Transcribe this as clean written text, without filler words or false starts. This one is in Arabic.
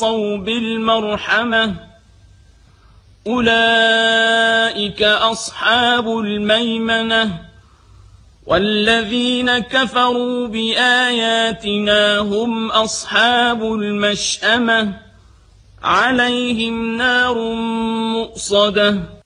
وَتَوَصَّوْا بِالْمَرْحَمَةِ أُولَئِكَ أَصْحَابُ الْمَيْمَنَةِ وَالَّذِينَ كَفَرُوا بِآيَاتِنَا هُمْ أَصْحَابُ الْمَشْأَمَةِ عَلَيْهِمْ نَارٌ مُّؤْصَدَةٌ